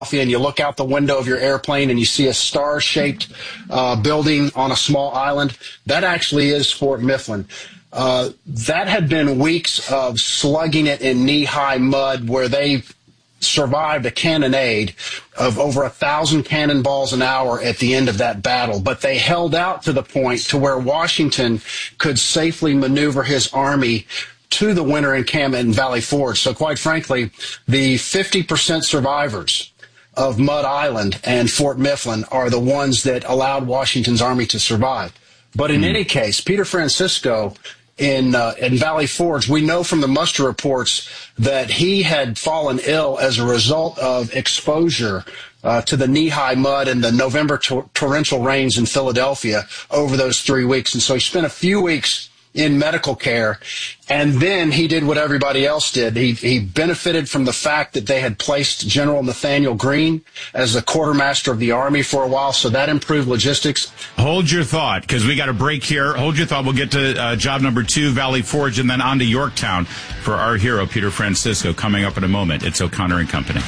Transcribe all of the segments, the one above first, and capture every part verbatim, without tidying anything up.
and you look out the window of your airplane and you see a star-shaped uh, building on a small island, that actually is Fort Mifflin. Uh, that had been weeks of slugging it in knee-high mud where they survived a cannonade of over a thousand cannonballs an hour at the end of that battle. But they held out to the point to where Washington could safely maneuver his army to the winter encampment in Valley Forge. So quite frankly, the fifty percent survivors of Mud Island and Fort Mifflin are the ones that allowed Washington's army to survive. But in mm. any case, Peter Francisco in uh, in Valley Forge, we know from the muster reports that he had fallen ill as a result of exposure uh, to the knee-high mud and the November tor- torrential rains in Philadelphia over those three weeks. And so he spent a few weeks in medical care, and then he did what everybody else did. He he benefited from the fact that they had placed General Nathaniel Greene as the quartermaster of the Army for a while, so that improved logistics. Hold your thought, because we got a break here. Hold your thought. We'll get to uh, job number two, Valley Forge, and then on to Yorktown for our hero, Peter Francisco, coming up in a moment. It's O'Connor and Company.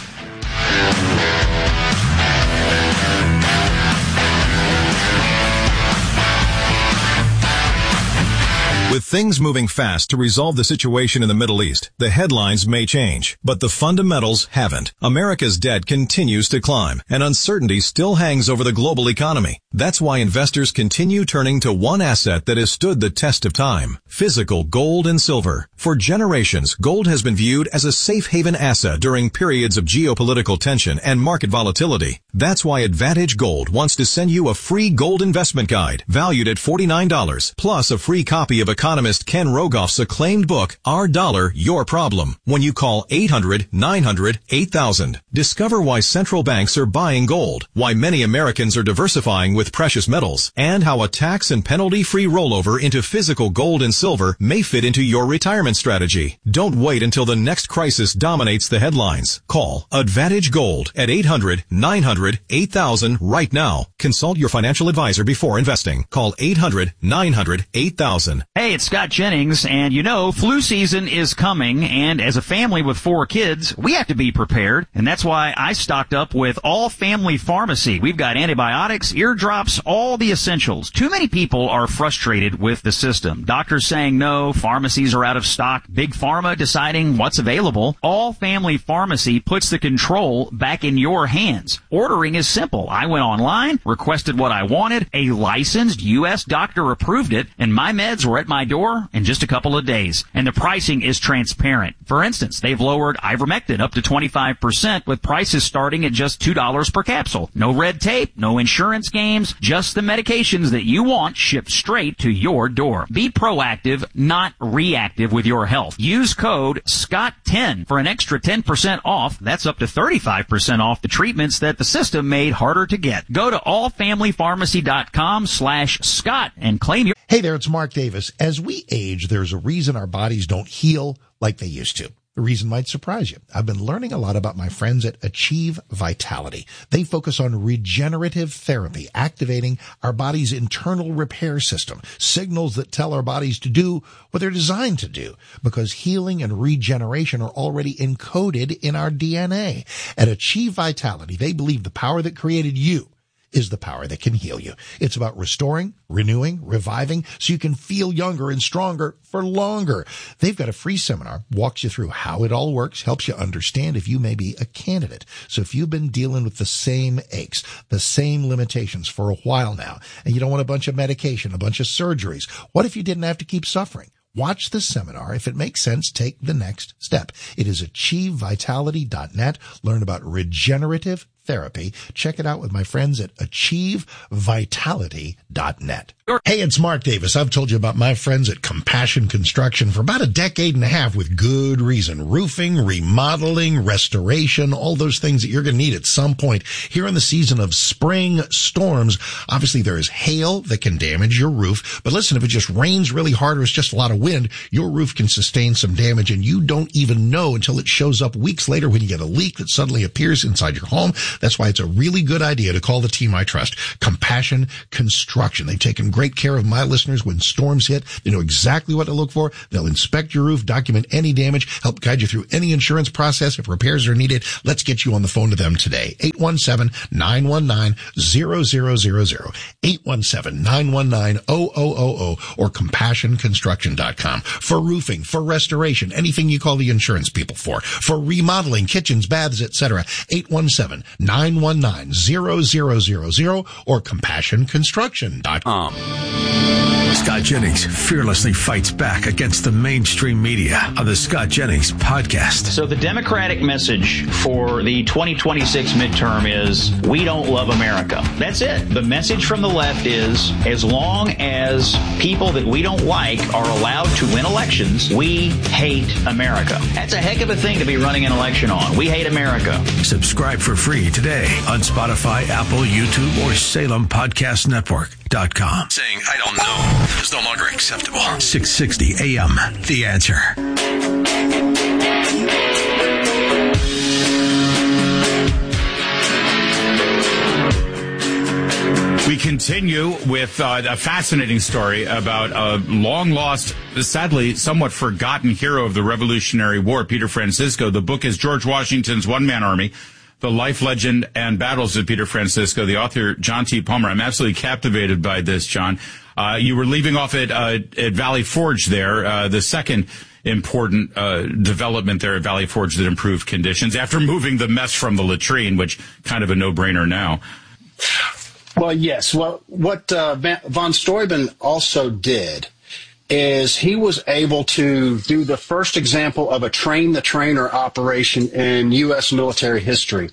With things moving fast to resolve the situation in the Middle East, the headlines may change, but the fundamentals haven't. America's debt continues to climb, and uncertainty still hangs over the global economy. That's why investors continue turning to one asset that has stood the test of time: physical gold and silver. For generations, gold has been viewed as a safe haven asset during periods of geopolitical tension and market volatility. That's why Advantage Gold wants to send you a free gold investment guide valued at forty-nine dollars, plus a free copy of economist Ken Rogoff's acclaimed book, Our Dollar, Your Problem, when you call eight hundred, nine hundred, eight thousand. Discover why central banks are buying gold, why many Americans are diversifying with precious metals, and how a tax and penalty-free rollover into physical gold and silver may fit into your retirement strategy. Don't wait until the next crisis dominates the headlines. Call Advantage Gold at eight hundred, nine hundred, eight thousand right now. Consult your financial advisor before investing. Call eight hundred, nine hundred, eight thousand. Hey, it's Scott Jennings, and you know, flu season is coming, and as a family with four kids, we have to be prepared, and that's why I stocked up with All Family Pharmacy. We've got antibiotics, eardrops, all the essentials. Too many people are frustrated with the system. Doctors saying no, pharmacies are out of stock, Big Pharma deciding what's available. All Family Pharmacy puts the control back in your hands. Ordering is simple. I went online, requested what I wanted, a licensed U S doctor approved it, and my meds were at my door in just a couple of days. And the pricing is transparent. For instance, they've lowered ivermectin up to twenty-five percent with prices starting at just two dollars per capsule. No red tape, no insurance games, just the medications that you want shipped straight to your door. Be proactive, not reactive with your health. Use code Scott ten for an extra ten percent off. That's up to thirty-five percent off the treatments that the system made harder to get. Go to allfamilypharmacy.com slash Scott and claim your... Hey there, it's Mark Davis. As we age, there's a reason our bodies don't heal like they used to. The reason might surprise you. I've been learning a lot about my friends at Achieve Vitality. They focus on regenerative therapy, activating our body's internal repair system, signals that tell our bodies to do what they're designed to do, because healing and regeneration are already encoded in our D N A. At Achieve Vitality, they believe the power that created you is the power that can heal you. It's about restoring, renewing, reviving, so you can feel younger and stronger for longer. They've got a free seminar, walks you through how it all works, helps you understand if you may be a candidate. So if you've been dealing with the same aches, the same limitations for a while now, and you don't want a bunch of medication, a bunch of surgeries, what if you didn't have to keep suffering? Watch the seminar. If it makes sense, take the next step. It is achieve vitality dot net. Learn about regenerative therapy. Check it out with my friends at achieve vitality dot net. Hey, it's Mark Davis. I've told you about my friends at Compassion Construction for about a decade and a half with good reason. Roofing, remodeling, restoration, all those things that you're going to need at some point here in the season of spring storms. Obviously, there is hail that can damage your roof. But listen, if it just rains really hard or it's just a lot of wind, your roof can sustain some damage, and you don't even know until it shows up weeks later when you get a leak that suddenly appears inside your home. That's why it's a really good idea to call the team I trust, Compassion Construction. They've taken great care of my listeners when storms hit. They know exactly what to look for. They'll inspect your roof, document any damage, help guide you through any insurance process if repairs are needed. Let's get you on the phone to them today. eight one seven, nine one nine, zero zero zero zero. eight one seven, nine one nine, zero zero zero zero or compassion construction dot com. For roofing, for restoration, anything you call the insurance people for. For remodeling, kitchens, baths, et cetera. eight one seven, nine one nine, zero zero zero zero or compassion construction dot com. Scott Jennings fearlessly fights back against the mainstream media on the Scott Jennings podcast. So the Democratic message for the twenty twenty-six midterm is, we don't love America. That's it. The message from the left is, as long as people that we don't like are allowed to win elections, we hate America. That's a heck of a thing to be running an election on. We hate America. Subscribe for free today on Spotify, Apple, YouTube, or Salem Podcast Network dot com. Saying, I don't know, is no longer acceptable. six sixty A M, The Answer. We continue with uh, a fascinating story about a long-lost, sadly somewhat forgotten hero of the Revolutionary War, Peter Francisco. The book is George Washington's One-Man Army, The Life, Legend, and Battles of Peter Francisco. The author, John T. Palmer. I'm absolutely captivated by this, John. Uh, you were leaving off at, uh, at Valley Forge there, uh, the second important uh, development there at Valley Forge that improved conditions after moving the mess from the latrine, which kind of a no-brainer now. Well, yes. Well, what uh, von Steuben also did is he was able to do the first example of a train-the-trainer operation in U S military history.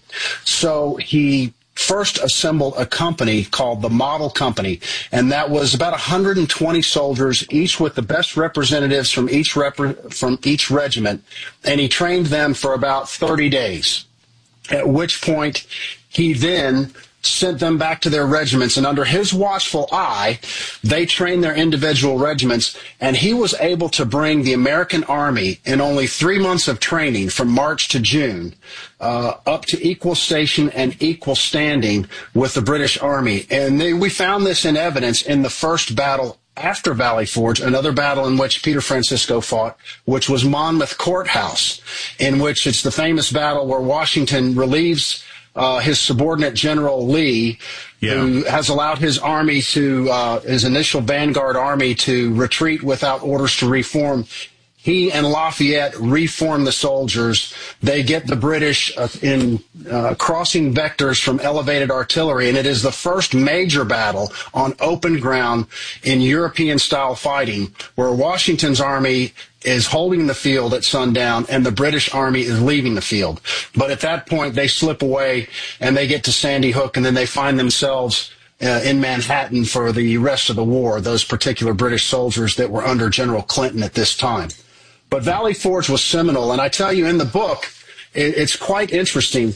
So he first assembled a company called the Model Company, and that was about one hundred twenty soldiers, each with the best representatives from each rep- from each regiment, and he trained them for about thirty days, at which point he then sent them back to their regiments, and under his watchful eye, they trained their individual regiments, and he was able to bring the American Army in only three months of training from March to June uh, up to equal station and equal standing with the British Army. And they, we found this in evidence in the first battle after Valley Forge, another battle in which Peter Francisco fought, which was Monmouth Courthouse, in which it's the famous battle where Washington relieves Uh, his subordinate General Lee, yeah. who has allowed his army to, uh, his initial vanguard army to retreat without orders to reform. He and Lafayette reform the soldiers. They get the British uh, in uh, crossing vectors from elevated artillery, and it is the first major battle on open ground in European-style fighting, where Washington's army is holding the field at sundown and the British Army is leaving the field. But at that point, they slip away and they get to Sandy Hook, and then they find themselves uh, in Manhattan for the rest of the war, those particular British soldiers that were under General Clinton at this time. But Valley Forge was seminal, and I tell you, in the book, it, it's quite interesting.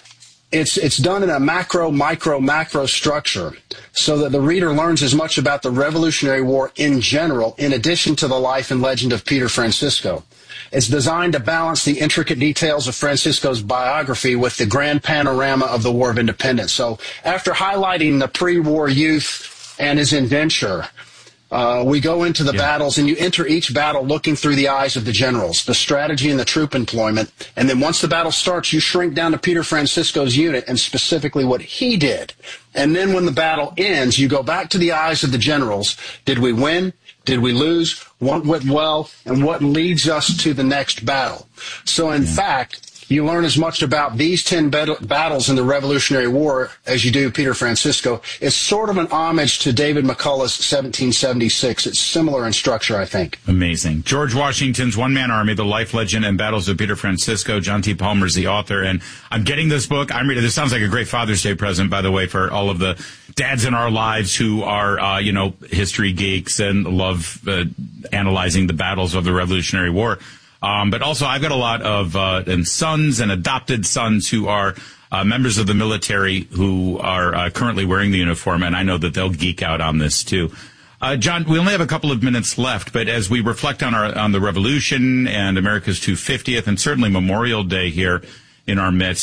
It's it's done in a macro, micro, macro structure so that the reader learns as much about the Revolutionary War in general, in addition to the life and legend of Peter Francisco. It's designed to balance the intricate details of Francisco's biography with the grand panorama of the War of Independence. So after highlighting the pre-war youth and his adventure, Uh, we go into the yeah. battles, and you enter each battle looking through the eyes of the generals, the strategy and the troop employment. And then once the battle starts, you shrink down to Peter Francisco's unit and specifically what he did. And then when the battle ends, you go back to the eyes of the generals. Did we win? Did we lose? What went well? And what leads us to the next battle? So in yeah. fact, you learn as much about these ten bat- battles in the Revolutionary War as you do Peter Francisco. It's sort of an homage to David McCullough's seventeen seventy-six. It's similar in structure, I think. Amazing. George Washington's One-Man Army, The Life, Legend, and Battles of Peter Francisco. John T. Palmer is the author, and I'm getting this book. I'm reading. This sounds like a great Father's Day present, by the way, for all of the dads in our lives who are, uh, you know, history geeks and love uh, analyzing the battles of the Revolutionary War. Um, but also, I've got a lot of uh, and sons and adopted sons who are uh, members of the military who are uh, currently wearing the uniform, and I know that they'll geek out on this too. Uh, John, we only have a couple of minutes left, but as we reflect on our on the Revolution and America's two hundred fiftieth, and certainly Memorial Day here in our midst,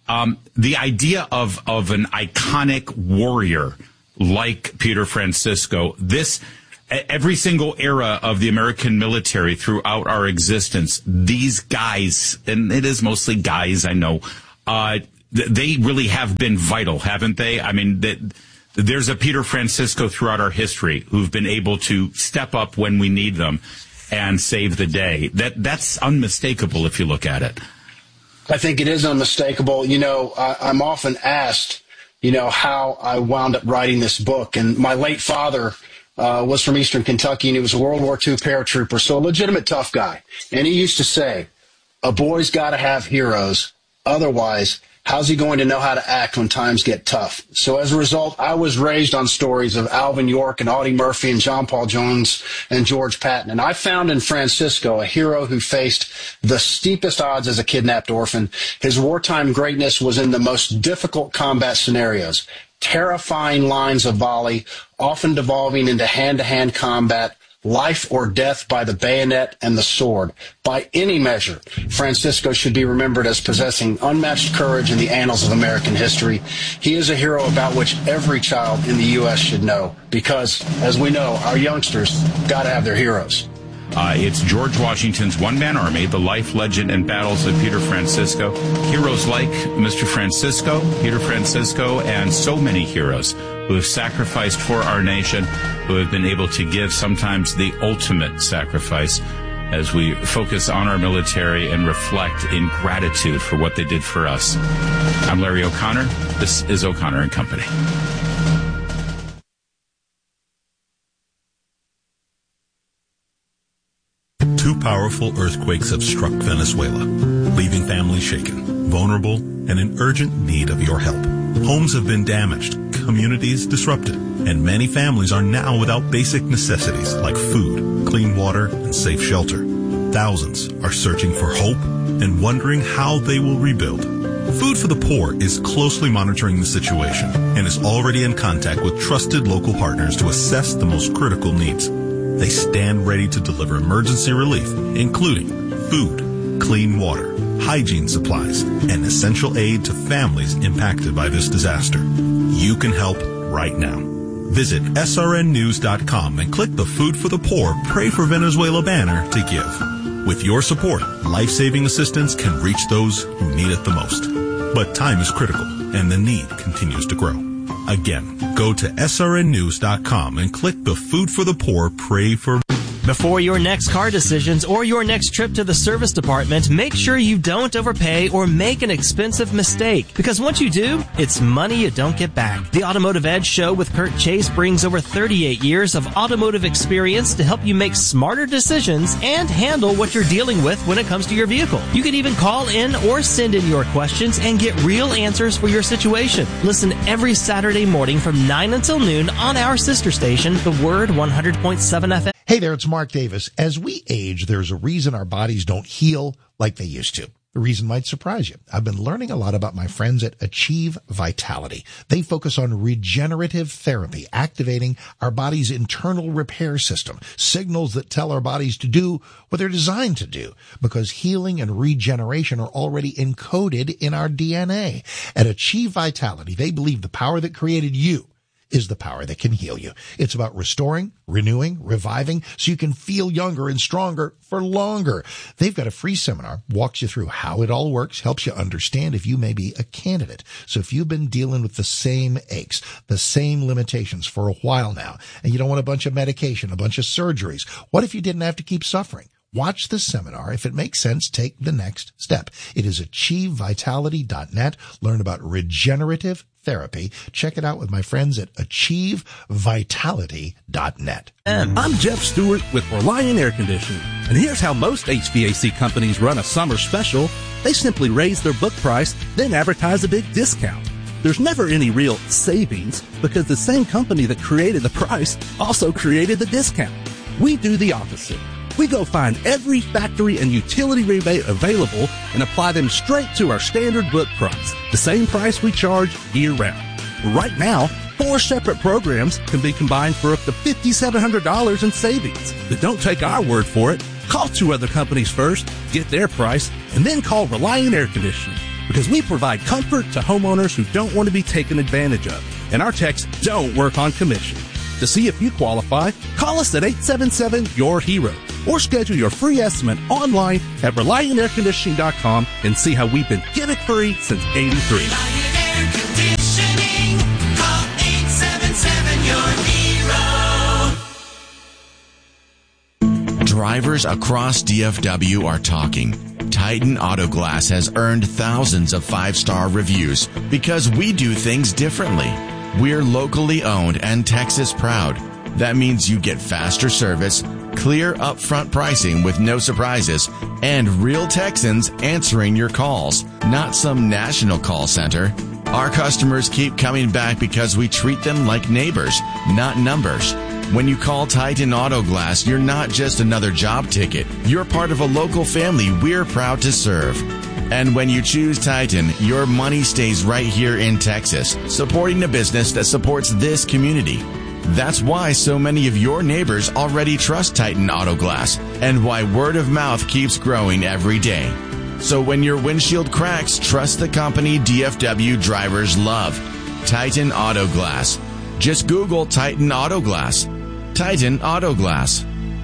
Um, the idea of, of an iconic warrior like Peter Francisco, this, every single era of the American military throughout our existence, these guys, and it is mostly guys, I know, uh, they really have been vital, haven't they? I mean, that, there's a Peter Francisco throughout our history who've been able to step up when we need them and save the day. That that's unmistakable if you look at it. I think it is unmistakable. You know, I, I'm often asked, you know, how I wound up writing this book. And my late father uh, was from Eastern Kentucky, and he was a World War Two paratrooper, so a legitimate tough guy. And he used to say, a boy's got to have heroes. Otherwise, how's he going to know how to act when times get tough? So as a result, I was raised on stories of Alvin York and Audie Murphy and John Paul Jones and George Patton. And I found in Francisco a hero who faced the steepest odds as a kidnapped orphan. His wartime greatness was in the most difficult combat scenarios, terrifying lines of volley, often devolving into hand-to-hand combat, life or death by the bayonet and the sword. By any measure, Francisco should be remembered as possessing unmatched courage in the annals of American history. He is a hero about which every child in the U S should know, because, as we know, our youngsters got to have their heroes. Uh, it's George Washington's one-man army, the life, legend, and battles of Peter Francisco. Heroes like Mister Francisco, Peter Francisco, and so many heroes who have sacrificed for our nation, who have been able to give sometimes the ultimate sacrifice as we focus on our military and reflect in gratitude for what they did for us. I'm Larry O'Connor. This is O'Connor and Company. Two powerful earthquakes have struck Venezuela, leaving families shaken, vulnerable, and in urgent need of your help. Homes have been damaged, communities disrupted, and many families are now without basic necessities like food, clean water, and safe shelter. Thousands are searching for hope and wondering how they will rebuild. Food for the Poor is closely monitoring the situation and is already in contact with trusted local partners to assess the most critical needs. They stand ready to deliver emergency relief, including food, clean water, hygiene supplies, and essential aid to families impacted by this disaster. You can help right now. Visit S R N news dot com and click the Food for the Poor Pray for Venezuela banner to give. With your support, life-saving assistance can reach those who need it the most. But time is critical, and the need continues to grow. Again, go to S R N news dot com and click the Food for the Poor Pray for. Before your next car decisions or your next trip to the service department, make sure you don't overpay or make an expensive mistake. Because once you do, it's money you don't get back. The Automotive Edge Show with Kurt Chase brings over thirty-eight years of automotive experience to help you make smarter decisions and handle what you're dealing with when it comes to your vehicle. You can even call in or send in your questions and get real answers for your situation. Listen every Saturday morning from nine until noon on our sister station, The Word one hundred point seven F M. Hey there, it's Mark Davis. As we age, there's a reason our bodies don't heal like they used to. The reason might surprise you. I've been learning a lot about my friends at Achieve Vitality. They focus on regenerative therapy, activating our body's internal repair system, signals that tell our bodies to do what they're designed to do, because healing and regeneration are already encoded in our D N A. At Achieve Vitality, they believe the power that created you is the power that can heal you. It's about restoring, renewing, reviving, so you can feel younger and stronger for longer. They've got a free seminar, walks you through how it all works, helps you understand if you may be a candidate. So if you've been dealing with the same aches, the same limitations for a while now, and you don't want a bunch of medication, a bunch of surgeries, what if you didn't have to keep suffering? Watch the seminar. If it makes sense, take the next step. It is achieve vitality dot net. Learn about regenerative therapy. Check it out with my friends at achieve vitality dot net. I'm Jeff Stewart with Reliant Air Conditioning. And here's how most H V A C companies run a summer special. They simply raise their book price, then advertise a big discount. There's never any real savings because the same company that created the price also created the discount. We do the opposite. We go find every factory and utility rebate available and apply them straight to our standard book price, the same price we charge year-round. Right now, four separate programs can be combined for up to five thousand seven hundred dollars in savings. But don't take our word for it. Call two other companies first, get their price, and then call Reliant Air Conditioning. because we provide comfort to homeowners who don't want to be taken advantage of. And our techs don't work on commission. To see if you qualify, call us at eight seven seven, Y O U R hero or schedule your free estimate online at reliant air conditioning dot com and see how we've been gimmick free since eighty-three. Reliant Air Conditioning. Call eight seven seven, Y O U R hero. Drivers across D F W are talking. Titan Auto Glass has earned thousands of five-star reviews because we do things differently. We're locally owned and Texas proud. That means you get faster service, clear upfront pricing with no surprises, and real Texans answering your calls, not some national call center. Our customers keep coming back because we treat them like neighbors, not numbers. When you call Titan Auto Glass, you're not just another job ticket. You're part of a local family we're proud to serve. And when you choose Titan, your money stays right here in Texas, supporting a business that supports this community. That's why so many of your neighbors already trust Titan Auto Glass, and why word of mouth keeps growing every day. So when your windshield cracks, trust the company D F W drivers love. Titan Auto Glass. Just Google Titan Auto Glass. Titan Auto Glass.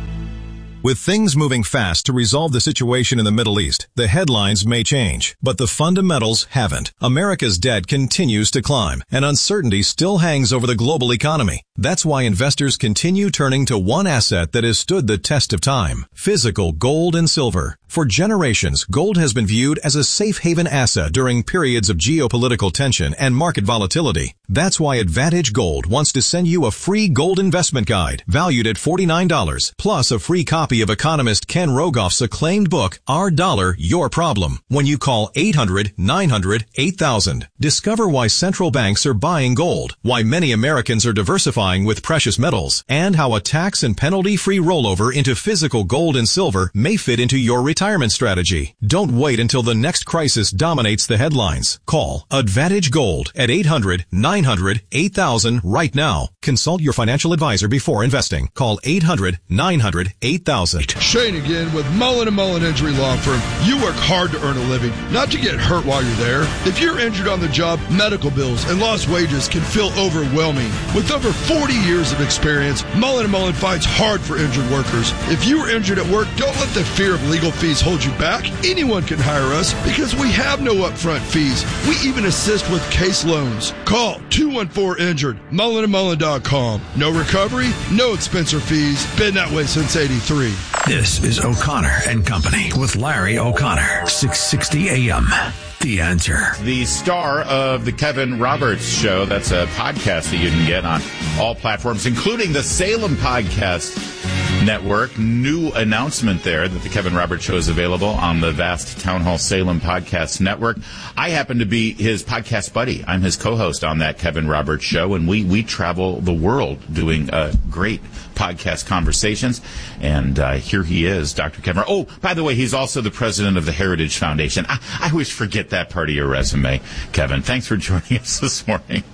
With things moving fast to resolve the situation in the Middle East, the headlines may change, but the fundamentals haven't. America's debt continues to climb, and uncertainty still hangs over the global economy. That's why investors continue turning to one asset that has stood the test of time: physical gold and silver. For generations, gold has been viewed as a safe haven asset during periods of geopolitical tension and market volatility. That's why Advantage Gold wants to send you a free gold investment guide valued at forty-nine dollars, plus a free copy of economist Ken Rogoff's acclaimed book, Our Dollar, Your Problem, when you call eight hundred, nine hundred, eight thousand. Discover why central banks are buying gold, why many Americans are diversifying with precious metals, and how a tax and penalty-free rollover into physical gold and silver may fit into your retirement strategy. Don't wait until the next crisis dominates the headlines. Call Advantage Gold at eight hundred, nine hundred, eight thousand right now. Consult your financial advisor before investing. Call eight hundred, nine hundred, eight thousand. Shane again with Mullen and Mullen Injury Law Firm. You work hard to earn a living, not to get hurt while you're there. If you're injured on the job, medical bills and lost wages can feel overwhelming. With over forty years of experience, Mullen and Mullen fights hard for injured workers. If you are injured at work, don't let the fear of legal fees hold you back. Anyone can hire us because we have no upfront fees. We even assist with case loans. Call two one four injured, mullen and mullen dot com. No recovery, no expense or fees. Been that way since eighty-three. This is O'Connor and Company with Larry O'Connor, six sixty A M. The Answer. The star of the Kevin Roberts Show. That's a podcast that you can get on all platforms, including the Salem Podcast Network. New announcement there that the Kevin Roberts Show is available on the vast Town Hall Salem Podcast Network. I happen to be his podcast buddy. I'm his co-host on that Kevin Roberts Show, and we, we travel the world doing uh, great podcast conversations. And uh, here he is, Doctor Kevin. Oh, by the way, he's also the president of the Heritage Foundation. I, I always forget that part of your resume, Kevin. Thanks for joining us this morning.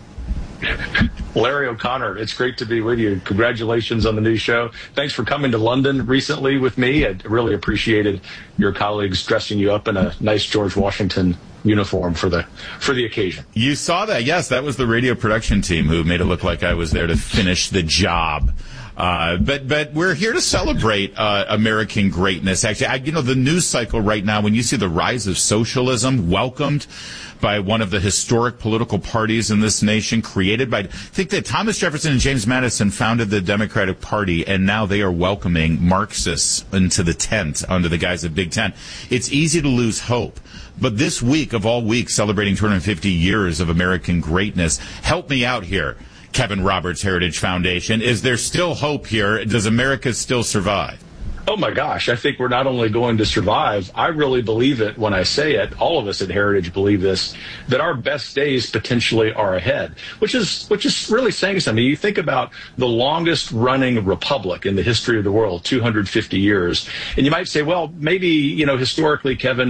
Larry O'Connor, it's great to be with you. Congratulations on the new show. Thanks for coming to London recently with me. I really appreciated your colleagues dressing you up in a nice George Washington uniform for the for the occasion. You saw that. Yes, that was the radio production team who made it look like I was there to finish the job. Uh, but but we're here to celebrate uh, American greatness. Actually, I, you know, the news cycle right now, when you see the rise of socialism welcomed by one of the historic political parties in this nation, created by, think that Thomas Jefferson and James Madison founded the Democratic Party, and now they are welcoming Marxists into the tent under the guise of Big Tent. It's easy to lose hope. But this week, of all weeks, celebrating two hundred fifty years of American greatness, help me out here, Kevin Roberts Heritage Foundation. Is there still hope here? Does America still survive? Oh, my gosh. I think we're not only going to survive, I really believe it when I say it. All of us at Heritage believe this, that our best days potentially are ahead, which is which is really saying something. You think about the longest running republic in the history of the world, two hundred fifty years. And you might say, well, maybe, you know, historically, Kevin,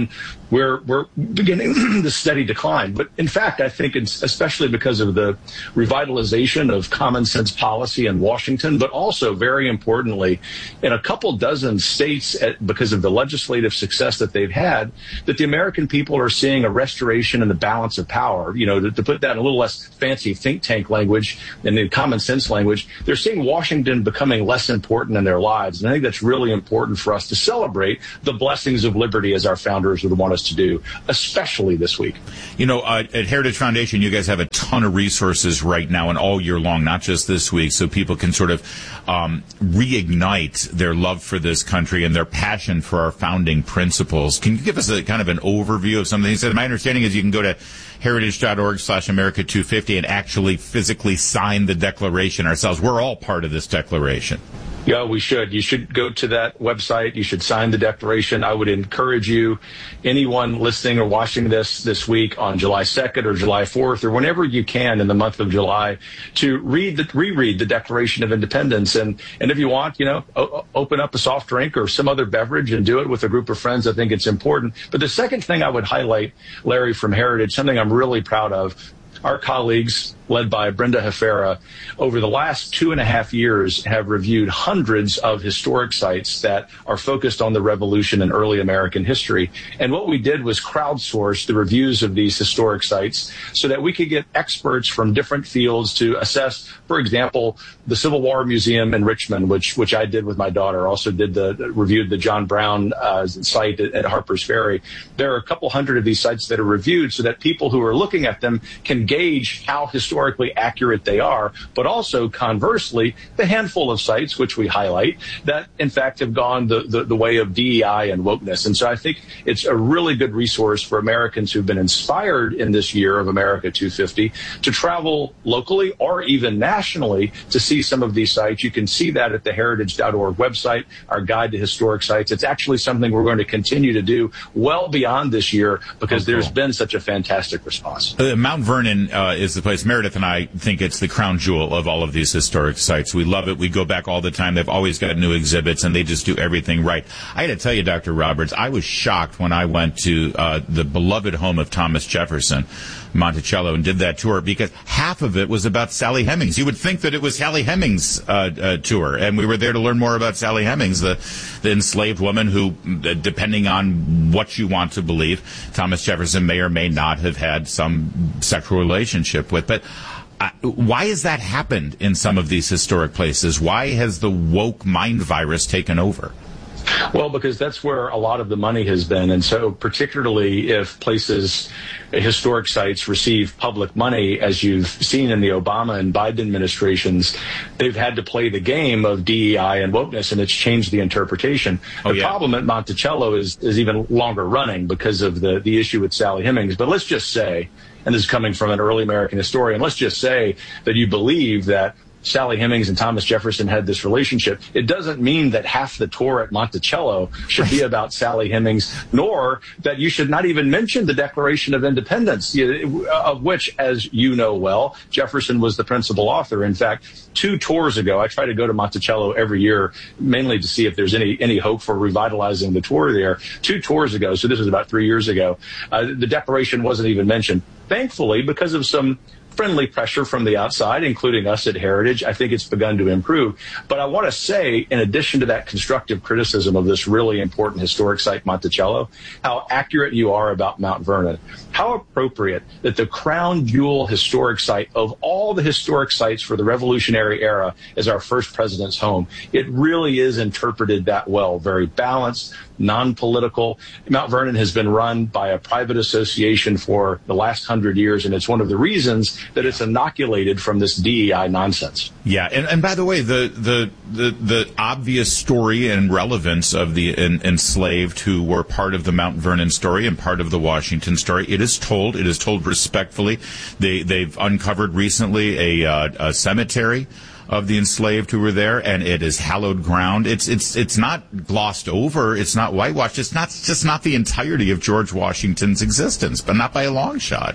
we're we're beginning the steady decline. But in fact, I think it's especially because of the revitalization of common sense policy in Washington, but also very importantly, in a couple dozen states, at, because of the legislative success that they've had, that the American people are seeing a restoration in the balance of power. You know, to, to put that in a little less fancy think tank language and in common sense language, they're seeing Washington becoming less important in their lives. And I think that's really important for us to celebrate the blessings of liberty as our founders would want us to do, especially this week. You know, uh, at Heritage Foundation, you guys have a ton of resources right now and all year long, not just this week, so people can sort of um, reignite their love for this country and their passion for our founding principles. Can you give us a kind of an overview of some of these? My understanding is you can go to heritage.org slash America 250 and actually physically sign the Declaration ourselves. We're all part of this Declaration. Yeah, we should. You should go to that website. You should sign the Declaration. I would encourage you, anyone listening or watching this this week on July second or July fourth or whenever you can in the month of July, to read the reread the Declaration of Independence. And and if you want, you know, o- open up a soft drink or some other beverage and do it with a group of friends. I think it's important. But the second thing I would highlight, Larry, from Heritage, something I'm really proud of, our colleagues, led by Brenda Hefera, over the last two and a half years have reviewed hundreds of historic sites that are focused on the Revolution and early American history. And what we did was crowdsource the reviews of these historic sites so that we could get experts from different fields to assess, for example, the Civil War Museum in Richmond, which which I did with my daughter, also did the reviewed the John Brown uh, site at, at Harper's Ferry. There are a couple hundred of these sites that are reviewed so that people who are looking at them can gauge how historic accurate they are, but also conversely, the handful of sites which we highlight that in fact have gone the, the, the way of D E I and wokeness. And so I think it's a really good resource for Americans who've been inspired in this year of America two fifty to travel locally or even nationally to see some of these sites. You can see that at the heritage dot org website, our guide to historic sites. It's actually something we're going to continue to do well beyond this year because oh, cool. there's been such a fantastic response. Uh, Mount Vernon uh, is the place. Meredith and I think it's the crown jewel of all of these historic sites. We love it. We go back all the time. They've always got new exhibits, and they just do everything right. I got to tell you, Doctor Roberts, I was shocked when I went to uh, the beloved home of Thomas Jefferson, Monticello, and did that tour because half of it was about Sally Hemings. You would think that it was Sally Hemings' uh, uh, tour, and we were there to learn more about Sally Hemings, the, the enslaved woman who, uh, depending on what you want to believe, Thomas Jefferson may or may not have had some sexual relationship with. But uh, why has that happened in some of these historic places? Why has the woke mind virus taken over? Well, because that's where a lot of the money has been. And so particularly if places, historic sites receive public money, as you've seen in the Obama and Biden administrations, they've had to play the game of D E I and wokeness, and it's changed the interpretation. Oh, the yeah. problem at Monticello is, is even longer running because of the, the issue with Sally Hemings. But let's just say, and this is coming from an early American historian, let's just say that you believe that Sally Hemings and Thomas Jefferson had this relationship. It doesn't mean that half the tour at Monticello should be about Sally Hemings, nor that you should not even mention the Declaration of Independence, of which, as you know well, Jefferson was the principal author. In fact, two tours ago, I try to go to Monticello every year, mainly to see if there's any, any hope for revitalizing the tour there. Two tours ago, so this was about three years ago, uh, the Declaration wasn't even mentioned. Thankfully, because of some friendly pressure from the outside, including us at Heritage, I think it's begun to improve. But I want to say, in addition to that constructive criticism of this really important historic site, Monticello, how accurate you are about Mount Vernon. How appropriate that the crown jewel historic site of all the historic sites for the Revolutionary era is our first president's home. It really is interpreted that well, very balanced, non-political. Mount Vernon has been run by a private association for the last hundred years, and it's one of the reasons that it's inoculated from this D E I nonsense. Yeah, and, and by the way, the, the, the, the obvious story and relevance of the en, enslaved who were part of the Mount Vernon story and part of the Washington story, it is told. It is told respectfully. They, they've uncovered recently a, uh, a cemetery of the enslaved who were there, and it is hallowed ground. It's it's it's not glossed over. It's not whitewashed. It's not it's just not the entirety of George Washington's existence, but not by a long shot.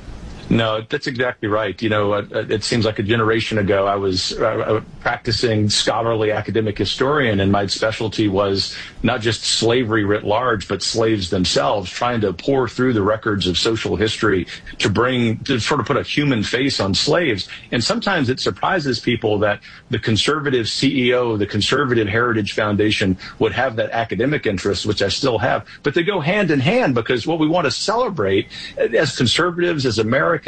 No, that's exactly right. You know, uh, it seems like a generation ago I was uh, practicing scholarly academic historian, and my specialty was not just slavery writ large, but slaves themselves, trying to pour through the records of social history to bring, to sort of put a human face on slaves. And sometimes it surprises people that the conservative C E O, the Conservative Heritage Foundation, would have that academic interest, which I still have, but they go hand in hand, because what we want to celebrate as conservatives, as Americans,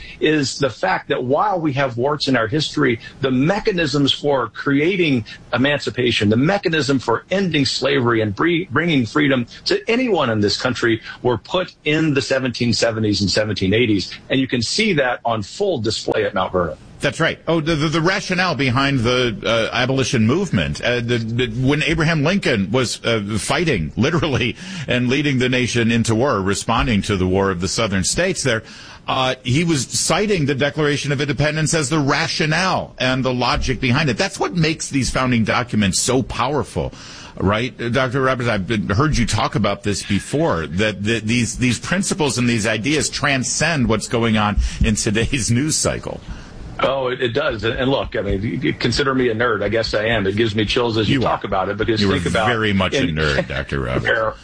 is the fact that while we have warts in our history, the mechanisms for creating emancipation, the mechanism for ending slavery and bringing freedom to anyone in this country were put in the seventeen seventies and seventeen eighties. And you can see that on full display at Mount Vernon. That's right. Oh, the, the, the rationale behind the uh, abolition movement, uh, the, the, when Abraham Lincoln was uh, fighting, literally, and leading the nation into war, responding to the War of the Southern States there, uh, he was citing the Declaration of Independence as the rationale and the logic behind it. That's what makes these founding documents so powerful. Right, Doctor Roberts, I've been, heard you talk about this before, that, that these, these principles and these ideas transcend what's going on in today's news cycle. Oh, it, it does. And look, I mean, consider me a nerd. I guess I am. It gives me chills as you, you talk about it, because you think are about very much in, a nerd, Doctor Roberts. Fair,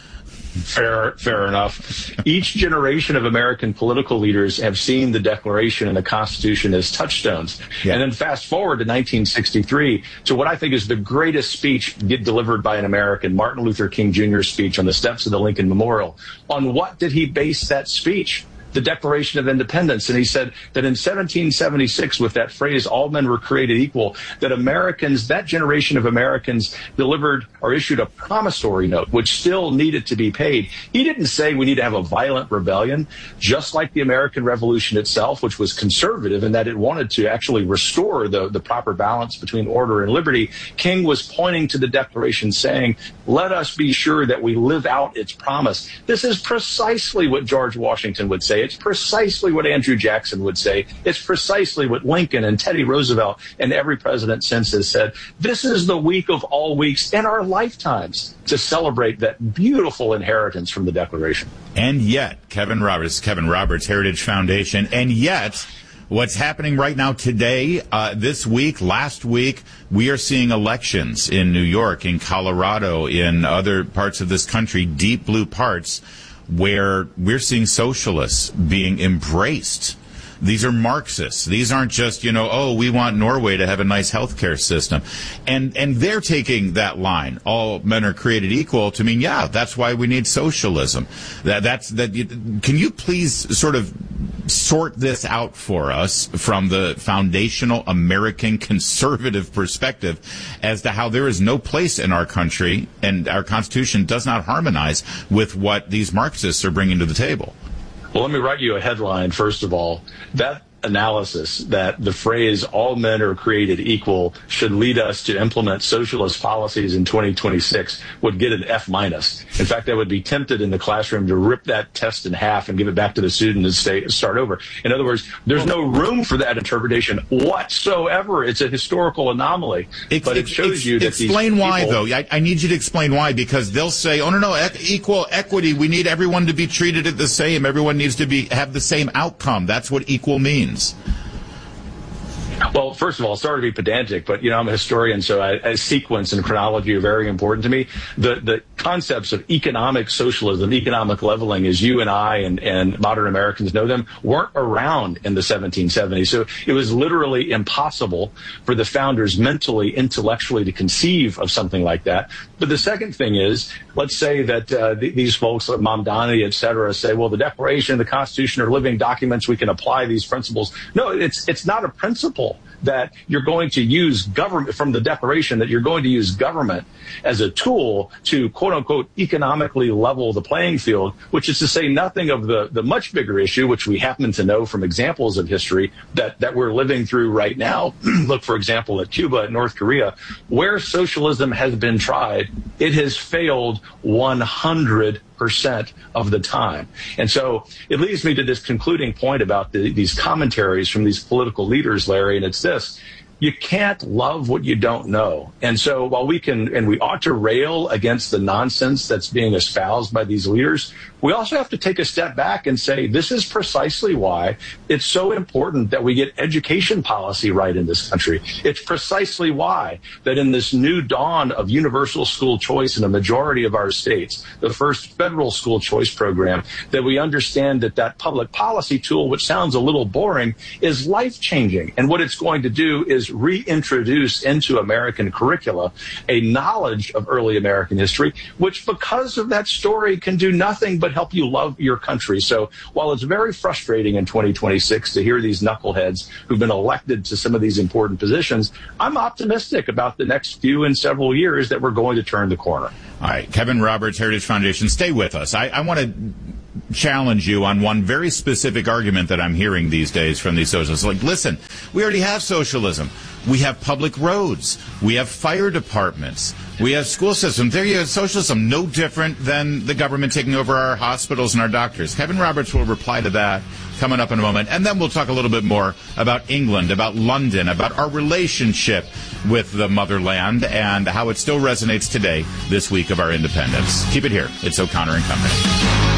fair, fair enough. Each generation of American political leaders have seen the Declaration and the Constitution as touchstones. Yeah. And then fast forward to nineteen sixty-three to what I think is the greatest speech get delivered by an American, Martin Luther King Junior's speech on the steps of the Lincoln Memorial. On what did he base that speech? The Declaration of Independence. And he said that in seventeen seventy-six, with that phrase, all men were created equal, that Americans, that generation of Americans delivered or issued a promissory note, which still needed to be paid. He didn't say we need to have a violent rebellion, just like the American Revolution itself, which was conservative in that it wanted to actually restore the, the proper balance between order and liberty. King was pointing to the Declaration saying, let us be sure that we live out its promise. This is precisely what George Washington would say. It's precisely what Andrew Jackson would say. It's precisely what Lincoln and Teddy Roosevelt and every president since has said. This is the week of all weeks in our lifetimes to celebrate that beautiful inheritance from the Declaration. And yet, Kevin Roberts, Kevin Roberts Heritage Foundation, and yet, what's happening right now today, uh, this week, last week, we are seeing elections in New York, in Colorado, in other parts of this country, deep blue parts, where we're seeing socialists being embraced. These are Marxists. These aren't just, you know, oh, we want Norway to have a nice healthcare system. And and they're taking that line, all men are created equal, to mean, yeah, that's why we need socialism. That that's that. Can you please sort of sort this out for us from the foundational American conservative perspective as to how there is no place in our country and our Constitution does not harmonize with what these Marxists are bringing to the table? Well, let me write you a headline, first of all. That analysis that the phrase all men are created equal should lead us to implement socialist policies in twenty twenty-six would get an F minus. In fact, I would be tempted in the classroom to rip that test in half and give it back to the student and say, start over. In other words, there's no room for that interpretation whatsoever. It's a historical anomaly. Ex- but it shows ex- you that explain these why, people, though. I, I need you to explain why, because they'll say, oh, no, no, e- equal equity. We need everyone to be treated the same. Everyone needs to be have the same outcome. That's what equal means. Well, first of all, sorry to be pedantic, but, you know, I'm a historian, so I, I, sequence and chronology are very important to me. The the concepts of economic socialism, economic leveling, as you and I and, and modern Americans know them, weren't around in the seventeen seventies. So it was literally impossible for the founders mentally, intellectually to conceive of something like that. But the second thing is, let's say that uh, th- these folks like Mamdani, et cetera, say, well, the Declaration, the Constitution are living documents. We can apply these principles. No, it's it's not a principle that you're going to use government from the Declaration, that you're going to use government as a tool to, quote unquote, economically level the playing field, which is to say nothing of the, the much bigger issue, which we happen to know from examples of history that, that we're living through right now. Look, for example, at Cuba and North Korea, where socialism has been tried, it has failed one hundred percent of the time. And so it leads me to this concluding point about the, these commentaries from these political leaders, Larry, and it's this. you can't love what you don't know. And so while we can, and we ought to rail against the nonsense that's being espoused by these leaders, we also have to take a step back and say, this is precisely why it's so important that we get education policy right in this country. It's precisely why that in this new dawn of universal school choice in a majority of our states, the first federal school choice program, that we understand that that public policy tool, which sounds a little boring, is life-changing. And what it's going to do is reintroduce into American curricula a knowledge of early American history, which because of that story can do nothing but help you love your country. So while it's very frustrating in twenty twenty-six to hear these knuckleheads who've been elected to some of these important positions, I'm optimistic about the next few and several years that we're going to turn the corner. All right, Kevin Roberts, Heritage Foundation, stay with us. I, I want to challenge you on one very specific argument that I'm hearing these days from these socialists. Like, listen, we already have socialism. We have public roads. We have fire departments. We have school systems. There you have socialism, no different than the government taking over our hospitals and our doctors. Kevin Roberts will reply to that coming up in a moment. And then we'll talk a little bit more about England, about London, about our relationship with the motherland and how it still resonates today, this week of our independence. Keep it here. It's O'Connor and Company.